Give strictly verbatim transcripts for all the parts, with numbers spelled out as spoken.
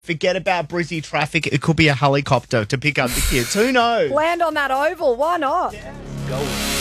Forget about Brizzy traffic. It could be a helicopter to pick up the kids. Who knows? Land on that oval. Why not? Yeah. Go.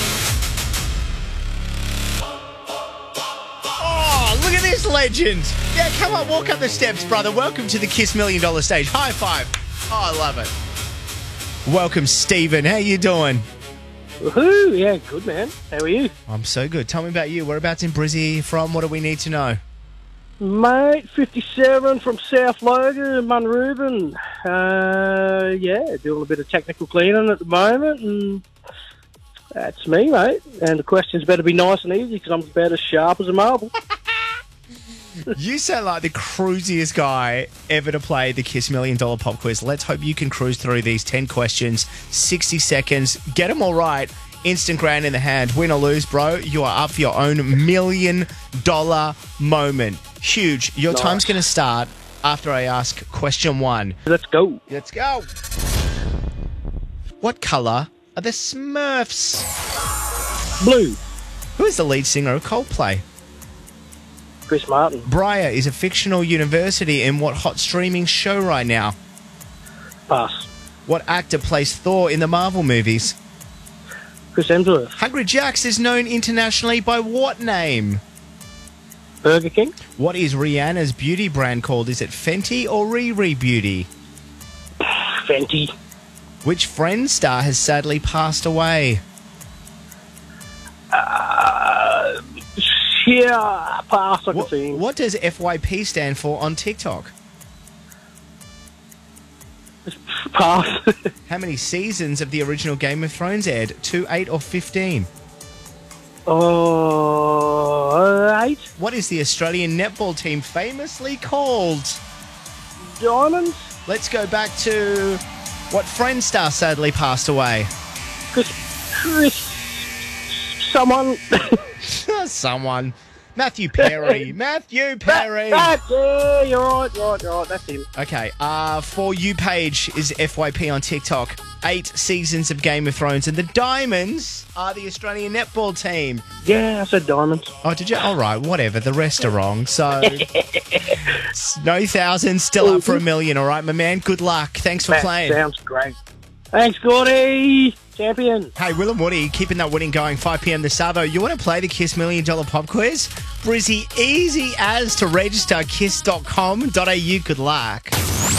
Oh, look at this legend. Yeah, come on, walk up the steps, brother. Welcome to the Kiss Million Dollar Stage. High five. Oh, I love it. Welcome, Stephen. How you doing? Woohoo! Yeah, good, man. How are you? I'm so good. Tell me about you. Whereabouts in Brizzy are you from? What do we need to know? Mate, fifty-seven from South Logan, Munrooban. Uh, yeah, doing a bit of technical cleaning at the moment, and that's me, mate. And the questions better be nice and easy because I'm about as sharp as a marble. You sound like the cruisiest guy ever to play the Kiss Million Dollar Pop Quiz. Let's hope you can cruise through these ten questions, sixty seconds, get them all right. Instant grand in the hand. Win or lose, bro, you are up for your own million dollar moment. Huge. Your Nice. time's going to start after I ask question one. Let's go. Let's go. What colour are the Smurfs? Blue. Who is the lead singer of Coldplay? Chris Martin. Briar is a fictional university in what hot streaming show right now? Pass. What actor plays Thor in the Marvel movies? Chris Hemsworth. Hungry Jack's is known internationally by what name? Burger King. What is Rihanna's beauty brand called? Is it Fenty or Riri Beauty? Fenty. Which Friends star has sadly passed away? Uh, yeah, pass. I can What, see him. what does F Y P stand for on TikTok? Pass. How many seasons of the original Game of Thrones aired? Two, eight, or fifteen? Oh, eight. What is the Australian netball team famously called? Diamonds. Let's go back to what Friends star sadly passed away. Chris. Chris. Someone. Someone. Matthew Perry. Matthew Perry. That, that, yeah, you're right, you're right, you're right. That's him. Okay, uh, For You page is F Y P on TikTok. Eight seasons of Game of Thrones. And the Diamonds are the Australian netball team. Yeah, I said diamonds. Oh, did you? All right, whatever. The rest are wrong. So, no thousands, still up for a million. All right, my man. Good luck. Thanks for That playing. sounds great. Thanks, Gordy. Champion. Hey, Will and Woody, keeping that winning going. five p.m. this Savo. You want to play the Kiss Million Dollar Pop Quiz? Brizzy, easy as to register. kiss dot com dot a u. Good luck.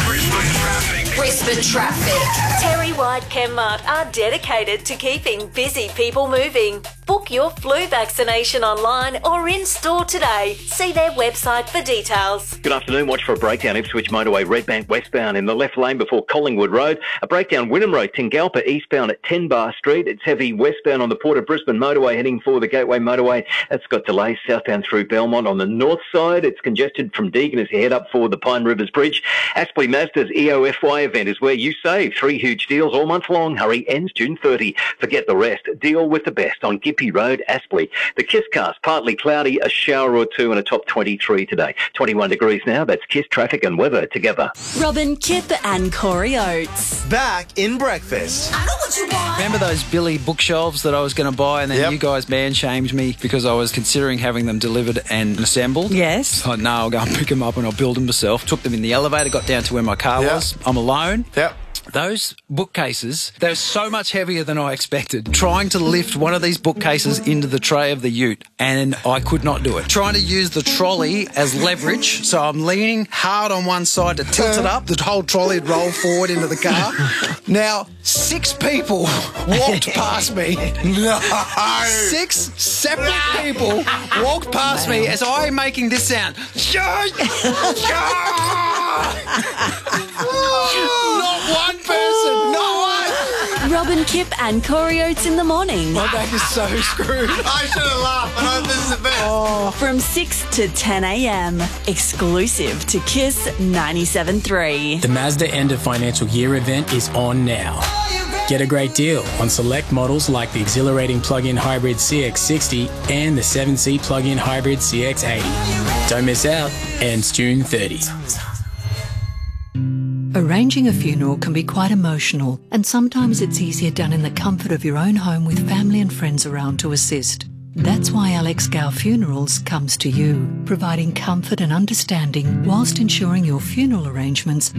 Brisbane Traffic. Terry White Chemmart are dedicated to keeping busy people moving. Book your flu vaccination online or in store today. See their website for details. Good afternoon. Watch for a breakdown Ipswich Motorway Redbank westbound in the left lane before Collingwood Road. A breakdown Wynnum Road Tingalpa eastbound at ten Bar Street. It's heavy westbound on the Port of Brisbane Motorway heading for the Gateway Motorway. That's got delays southbound through Belmont. On the north side, it's congested from Deagon as you head up for the Pine Rivers Bridge. Aspley Mazda's E O F Y event is where you save. Three huge deals all month long. Hurry, ends June thirtieth. Forget the rest. Deal with the best on Gippy Road, Aspley. The Kisscast, partly cloudy, a shower or two and a top twenty-three today. twenty-one degrees now. That's Kiss traffic and weather together. Robin, Kip and Corey Oates. Back in breakfast. I know what you want. Remember those Billy bookshelves that I was going to buy and then Yep. you guys man-shamed me because I was considering having them delivered and assembled? Yes. So, no, I'll go and pick them up and I'll build them myself. Took them in the elevator, got down to where my car Yep. was. I'm alone. Yep. Those bookcases, they're so much heavier than I expected. Trying to lift one of these bookcases into the tray of the ute, and I could not do it. Trying to use the trolley as leverage, so I'm leaning hard on one side to tilt it up. The whole trolley would roll forward into the car. Now, six people walked past me. No. Six separate people walked past me as I'm making this sound. Not one person, not one. Robin, Kip and Corey Oates in the morning. My back is so screwed. I should have laughed. I know this is the best. From six to ten a.m. Exclusive to Kiss ninety-seven point three. The Mazda End of Financial Year event is on now. Get a great deal on select models like the exhilarating plug-in hybrid C X sixty and the seven seat plug-in hybrid C X eighty. Don't miss out. Ends June thirtieth. Arranging a funeral can be quite emotional, and sometimes it's easier done in the comfort of your own home with family and friends around to assist. That's why Alex Gow Funerals comes to you, providing comfort and understanding whilst ensuring your funeral arrangements